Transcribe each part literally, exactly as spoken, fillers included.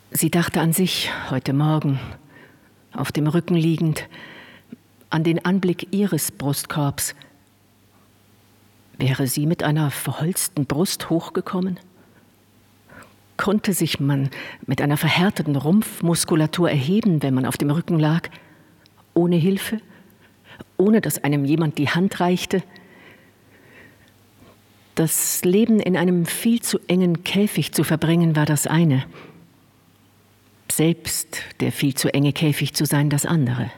Sie dachte an sich heute Morgen, auf dem Rücken liegend, an den Anblick ihres Brustkorbs. Wäre sie mit einer verholzten Brust hochgekommen? Konnte sich man mit einer verhärteten Rumpfmuskulatur erheben, wenn man auf dem Rücken lag, ohne Hilfe, ohne dass einem jemand die Hand reichte? Das Leben in einem viel zu engen Käfig zu verbringen, war das eine. Selbst der viel zu enge Käfig zu sein, das andere.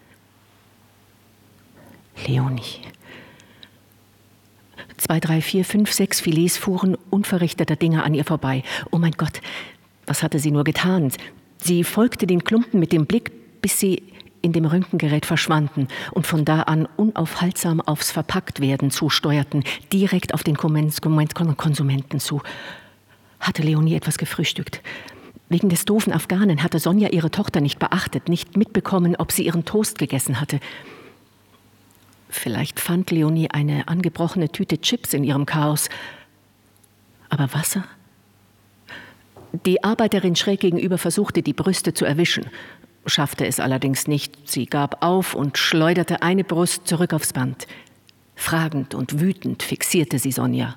Leonie. Zwei, drei, vier, fünf, sechs Filets fuhren unverrichteter Dinge an ihr vorbei. Oh mein Gott, was hatte sie nur getan? Sie folgte den Klumpen mit dem Blick, bis sie in dem Röntgengerät verschwanden und von da an unaufhaltsam aufs Verpacktwerden zusteuerten, direkt auf den Konsumenten zu. Hatte Leonie etwas gefrühstückt? Wegen des doofen Afghanen hatte Sonja ihre Tochter nicht beachtet, nicht mitbekommen, ob sie ihren Toast gegessen hatte. Vielleicht fand Leonie eine angebrochene Tüte Chips in ihrem Chaos. Aber Wasser? Die Arbeiterin schräg gegenüber versuchte, die Brüste zu erwischen, schaffte es allerdings nicht. Sie gab auf und schleuderte eine Brust zurück aufs Band. Fragend und wütend fixierte sie Sonja.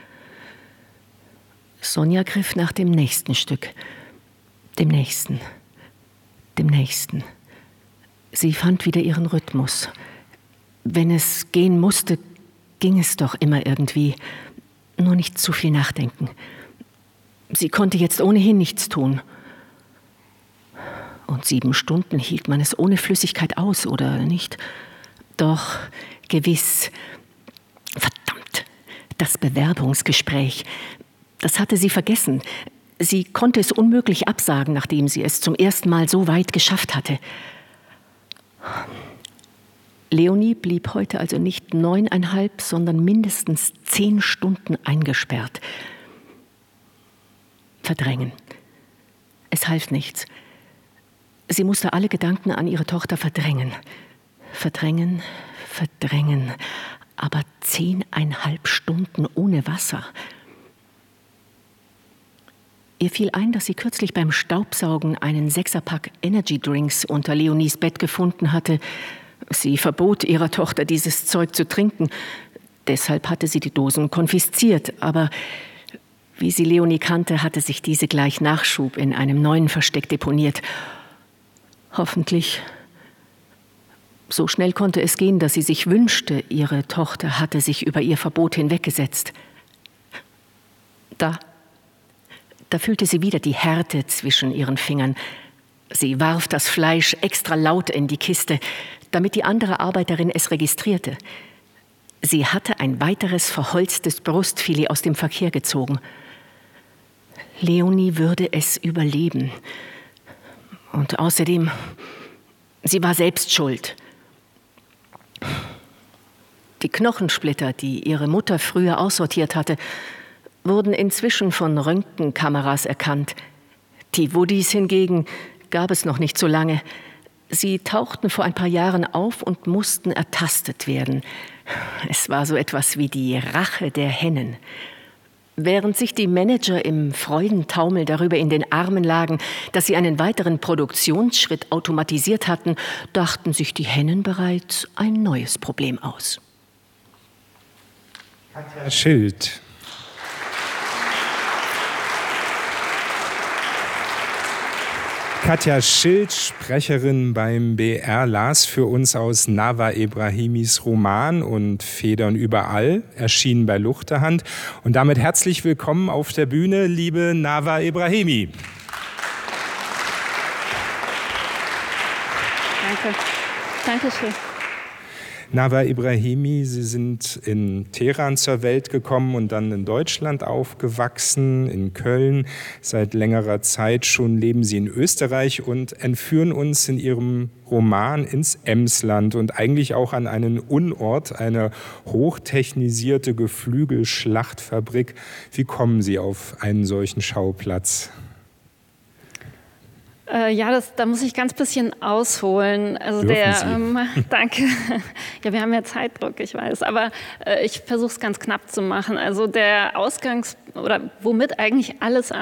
Sonja griff nach dem nächsten Stück. Dem nächsten. Dem nächsten. Sie fand wieder ihren Rhythmus. Wenn es gehen musste, ging es doch immer irgendwie. Nur nicht zu viel nachdenken. Sie konnte jetzt ohnehin nichts tun. Und sieben Stunden hielt man es ohne Flüssigkeit aus, oder nicht? Doch, gewiss. Verdammt, das Bewerbungsgespräch. Das hatte sie vergessen. Sie konnte es unmöglich absagen, nachdem sie es zum ersten Mal so weit geschafft hatte. Leonie blieb heute also nicht neuneinhalb, sondern mindestens zehn Stunden eingesperrt. Verdrängen. Es half nichts. Sie musste alle Gedanken an ihre Tochter verdrängen. Verdrängen, verdrängen. Aber zehneinhalb Stunden ohne Wasser. Ihr fiel ein, dass sie kürzlich beim Staubsaugen einen Sechserpack Energy Drinks unter Leonies Bett gefunden hatte. Sie verbot ihrer Tochter, dieses Zeug zu trinken. Deshalb hatte sie die Dosen konfisziert. Aber wie sie Leonie kannte, hatte sich diese gleich Nachschub in einem neuen Versteck deponiert. Hoffentlich. So schnell konnte es gehen, dass sie sich wünschte, ihre Tochter hatte sich über ihr Verbot hinweggesetzt. Da, da fühlte sie wieder die Härte zwischen ihren Fingern. Sie warf das Fleisch extra laut in die Kiste, damit die andere Arbeiterin es registrierte. Sie hatte ein weiteres verholztes Brustfilet aus dem Verkehr gezogen. Leonie würde es überleben. Und außerdem, sie war selbst schuld. Die Knochensplitter, die ihre Mutter früher aussortiert hatte, wurden inzwischen von Röntgenkameras erkannt. Die Woodies hingegen gab es noch nicht so lange. Sie tauchten vor ein paar Jahren auf und mussten ertastet werden. Es war so etwas wie die Rache der Hennen. Während sich die Manager im Freudentaumel darüber in den Armen lagen, dass sie einen weiteren Produktionsschritt automatisiert hatten, dachten sich die Hennen bereits ein neues Problem aus. Katja Schild. Katja Schild, Sprecherin beim B R, las für uns aus Nawa Ebrahimis Roman und Federn überall, erschienen bei Luchterhand. Und damit herzlich willkommen auf der Bühne, liebe Nawa Ebrahimi. Danke. Dankeschön. Nawa Ebrahimi, Sie sind in Teheran zur Welt gekommen und dann in Deutschland aufgewachsen, in Köln. Seit längerer Zeit schon leben Sie in Österreich und entführen uns in Ihrem Roman ins Emsland und eigentlich auch an einen Unort, eine hochtechnisierte Geflügelschlachtfabrik. Wie kommen Sie auf einen solchen Schauplatz? Äh, ja, das, da muss ich ganz bisschen ausholen. Also Dürfen der, Sie. ähm, danke. Ja, wir haben ja Zeitdruck, ich weiß, aber äh, ich versuche es ganz knapp zu machen. Also der Ausgangs- oder womit eigentlich alles